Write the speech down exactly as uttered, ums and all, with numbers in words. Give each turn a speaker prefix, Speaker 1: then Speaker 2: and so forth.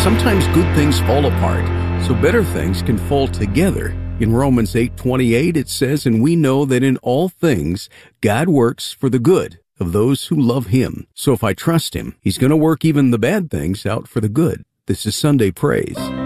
Speaker 1: sometimes good things fall apart, so better things can fall together. In Romans eight twenty-eight, it says, "And we know that in all things God works for the good of those who love Him." So if I trust Him, He's going to work even the bad things out for the good. This is Sunday Praise.